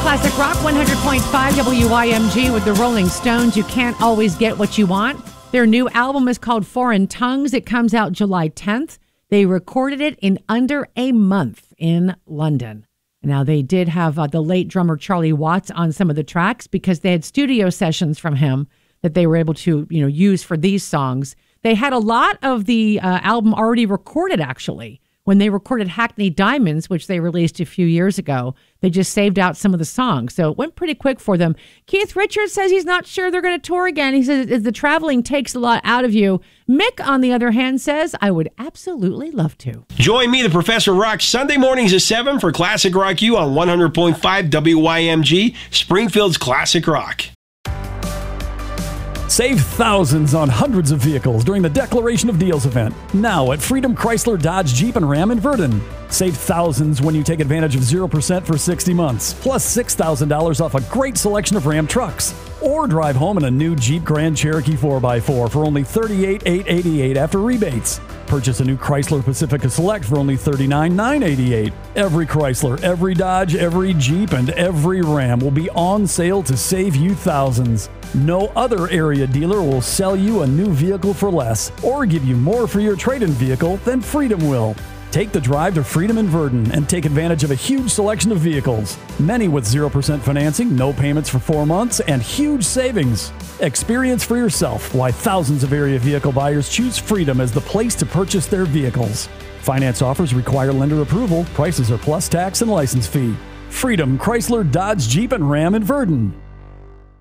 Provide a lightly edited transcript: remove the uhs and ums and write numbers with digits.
Classic Rock 100.5 WYMG with the Rolling Stones. You can't always get what you want. Their new album is called Foreign Tongues. It comes out July 10th. They recorded it in under a month in London. Now, they did have the late drummer Charlie Watts on some of the tracks because they had studio sessions from him that they were able to, use for these songs. They had a lot of the album already recorded, actually. When they recorded Hackney Diamonds, which they released a few years ago, they just saved out some of the songs. So it went pretty quick for them. Keith Richards says he's not sure they're going to tour again. He says the traveling takes a lot out of you. Mick, on the other hand, says, I would absolutely love to. Join me, the Professor Rock, Sunday mornings at 7 for Classic Rock U on 100.5 WYMG, Springfield's Classic Rock. Save thousands on hundreds of vehicles during the Declaration of Deals event, now at Freedom Chrysler Dodge Jeep and Ram in Verdon. Save thousands when you take advantage of 0% for 60 months, plus $6,000 off a great selection of Ram trucks. Or drive home in a new Jeep Grand Cherokee 4x4 for only $38,888 after rebates. Purchase a new Chrysler Pacifica Select for only $39,988. Every Chrysler, every Dodge, every Jeep, and every Ram will be on sale to save you thousands. No other area dealer will sell you a new vehicle for less or give you more for your trade-in vehicle than Freedom will. Take the drive to Freedom in Verdon and take advantage of a huge selection of vehicles. Many with 0% financing, no payments for 4 months, and huge savings. Experience for yourself why thousands of area vehicle buyers choose Freedom as the place to purchase their vehicles. Finance offers require lender approval. Prices are plus tax and license fee. Freedom Chrysler Dodge Jeep and Ram in Verdon.